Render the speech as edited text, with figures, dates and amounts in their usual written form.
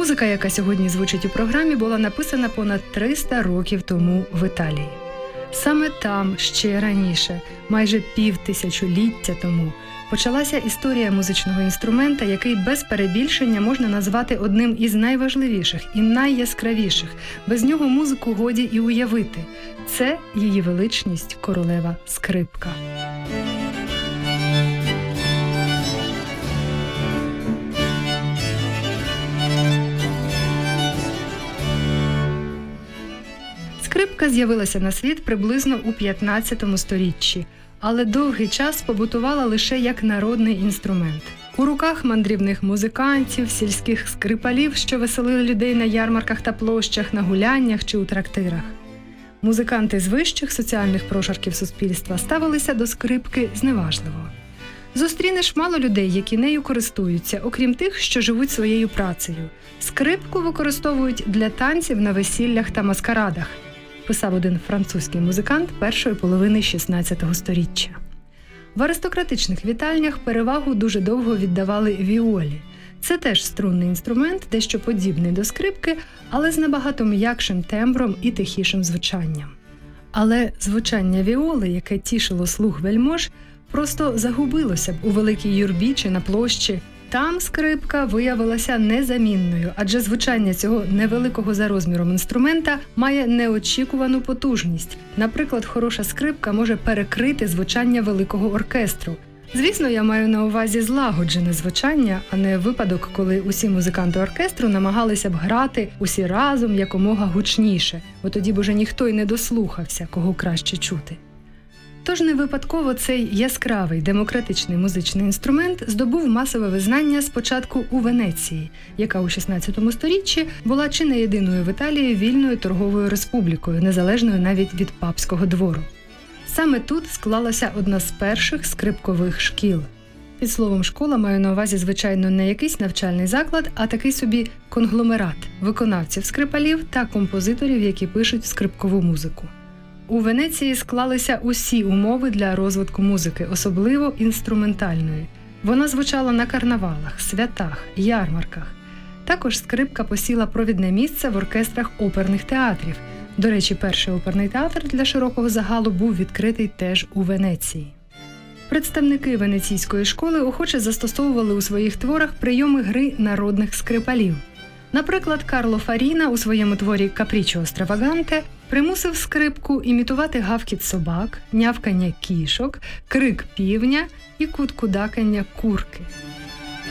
Музика, яка сьогодні звучить у програмі, була написана понад 300 років тому в Італії. Саме там, ще раніше, майже півтисячоліття тому, почалася історія музичного інструмента, який без перебільшення можна назвати одним із найважливіших і найяскравіших. Без нього музику годі і уявити. Це її величність королева скрипка. Скрипка з'явилася на світ приблизно у 15 сторіччі, але довгий час побутувала лише як народний інструмент. У руках мандрівних музикантів, сільських скрипалів, що веселили людей на ярмарках та площах, на гуляннях чи у трактирах. Музиканти з вищих соціальних прошарків суспільства ставилися до скрипки зневажливо. Зустрінеш мало людей, які нею користуються, окрім тих, що живуть своєю працею. Скрипку використовують для танців на весіллях та маскарадах, писав один французький музикант першої половини 16-го сторіччя. В аристократичних вітальнях перевагу дуже довго віддавали віолі. Це теж струнний інструмент, дещо подібний до скрипки, але з набагато м'якшим тембром і тихішим звучанням. Але звучання віоли, яке тішило слух вельмож, просто загубилося б у великій юрбі чи на площі. Там скрипка виявилася незамінною, адже звучання цього невеликого за розміром інструмента має неочікувану потужність. Наприклад, хороша скрипка може перекрити звучання великого оркестру. Звісно, я маю на увазі злагоджене звучання, а не випадок, коли усі музиканти оркестру намагалися б грати усі разом якомога гучніше, бо тоді б уже ніхто й не дослухався, кого краще чути. Тож не випадково цей яскравий демократичний музичний інструмент здобув масове визнання спочатку у Венеції, яка у 16 сторіччі була чи не єдиною в Італії вільною торговою республікою, незалежною навіть від папського двору. Саме тут склалася одна з перших скрипкових шкіл. Під словом «школа» маю на увазі, звичайно, не якийсь навчальний заклад, а такий собі конгломерат виконавців-скрипалів та композиторів, які пишуть скрипкову музику. У Венеції склалися усі умови для розвитку музики, особливо інструментальної. Вона звучала на карнавалах, святах, ярмарках. Також скрипка посіла провідне місце в оркестрах оперних театрів. До речі, перший оперний театр для широкого загалу був відкритий теж у Венеції. Представники венеційської школи охоче застосовували у своїх творах прийоми гри народних скрипалів. Наприклад, Карло Фаріна у своєму творі «Капріччо страваганте» примусив скрипку імітувати гавкіт собак, нявкання кішок, крик півня і куткудакання курки.